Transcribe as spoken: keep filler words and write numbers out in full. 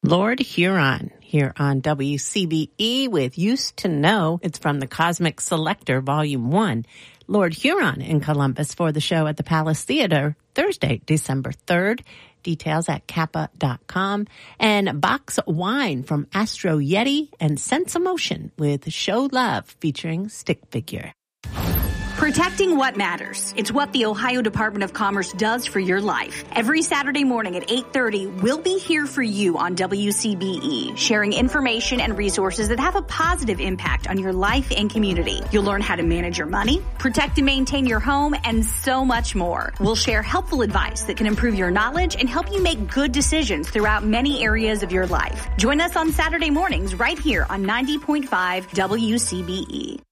Lord Huron here on W C B E with Used to Know. It's from the Cosmic Selector, Volume one. Lord Huron in Columbus for the show at the Palace Theater Thursday, December third. Details at kappa dot com. And Box Wine from Astro Yeti and Sense Emotion with Show Love featuring Stick Figure. Protecting what matters. It's what the Ohio Department of Commerce does for your life. Every Saturday morning at eight thirty, we'll be here for you on W C B E, sharing information and resources that have a positive impact on your life and community. You'll learn how to manage your money, protect and maintain your home, and so much more. We'll share helpful advice that can improve your knowledge and help you make good decisions throughout many areas of your life. Join us on Saturday mornings right here on ninety point five W C B E.